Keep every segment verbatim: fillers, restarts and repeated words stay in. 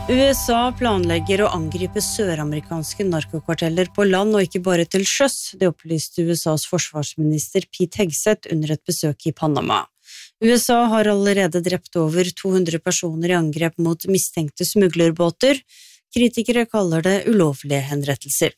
U S A planlegger å angripe søramerikanske narkokvarteller på land og ikke bare til sjøs, det opplyste U S A's forsvarsminister Pete Hegseth under et besøk i Panama. U S A har allerede drept over to hundre personer i angrep mot mistenkte smuglerbåter. Kritikere kaller det ulovlige henrettelser.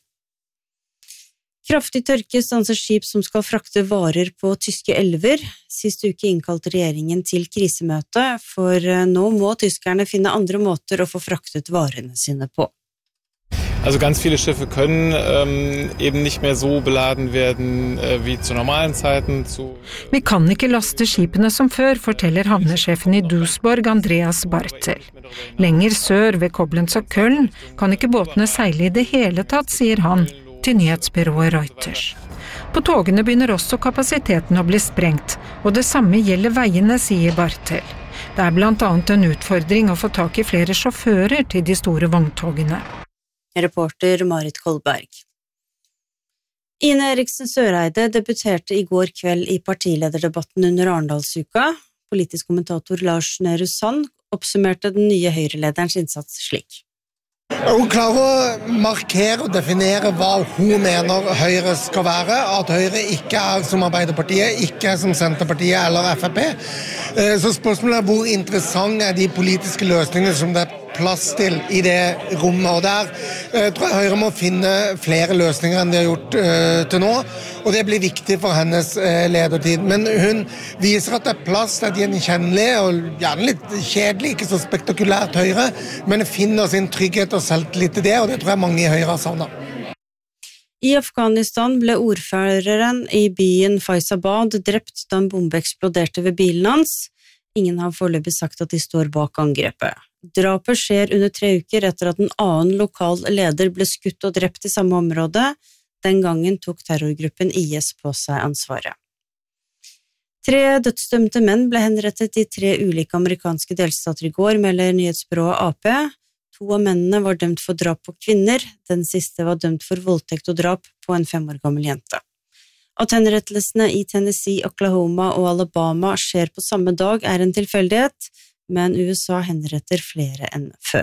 Kraftig tørke stanser skip som skal frakte varer på tyske elver. Sist uke innkalte regjeringen til krisemøte, for nå må tyskerne finne andre måter å få fraktet varene sine på. Also ganz viele Schiffe können ähm, eben nicht mehr so beladen werden äh, wie zu normalen Zeiten. Zu Vi kan ikke laste skipene som før, forteller havnesjefen i Duisburg, Andreas Bartel. Lenger sør ved Koblenz og Köln kan ikke båtene seile i det hele tatt, sier han, til nyhetsbyrået Reuters. På togene begynner også kapasiteten å bli sprengt, og det samme gjelder veiene, sier Bartel. Det er blant annet en utfordring å få tak i flere sjåfører til de store vogntogene. Reporter Marit Kolberg. Ine Eriksen Søreide debuterte i går kveld i partilederdebatten under Arendalsuka. Politisk kommentator Lars Nehru Sand oppsummerte den nye Høyre-lederens innsats slik. Hun klarer å markere og definere hva hun mener Høyre skal være, at Høyre ikke er som Arbeiderpartiet, ikke er som Senterpartiet eller F P. Så spørsmålet er hvor interessant er de politiske løsningene som det er plass til i det rommet, og der jeg tror jeg Høyre må finne flere løsninger enn de har gjort uh, til nå, og det blir viktig for hennes uh, ledertid. Men hun viser at det er plass til et gjenkjennelig og gjerne litt kjedelig, ikke så spektakulært Høyre, men finner sin trygghet og selvtillit i det, og det tror jeg mange i Høyre har savnet. I Afghanistan ble ordføreren i byen Faizabad drept da en bombe eksploderte ved bilen hans. Ingen har foreløpig sagt at de står bak angrepet. Drapet skjer under tre uker etter at en annen lokal leder ble skutt og drept i samme område. Den gangen tok terrorgruppen I S på seg ansvaret. Tre dødsdømte menn ble henrettet i tre ulike amerikanske delstater i går, melder nyhetsbyrået A P. To av mennene var dømt for drap på kvinner, den siste var dømt for voldtekt og drap på en fem år gammel jente. At henrettelsene i Tennessee, Oklahoma og Alabama skjer på samme dag er en tilfeldighet, men U S A henretter flere enn før.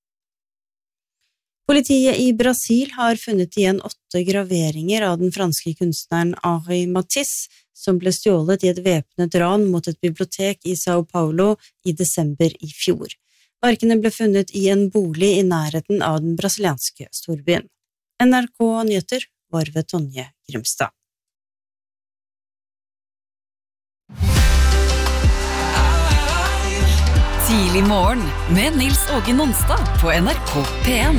Politiet i Brasil har funnet igjen åtte graveringer av den franske kunstneren Henri Matisse, som ble stjålet i et væpnet ran mot et bibliotek i São Paulo i desember i fjor. Verkene ble funnet i en bolig i nærheten av den brasilianske storbyen. N R K Nyheter var ved Tonje Grimstad. Tidlig morgen med Nils Åge Nonstad på N R K P en.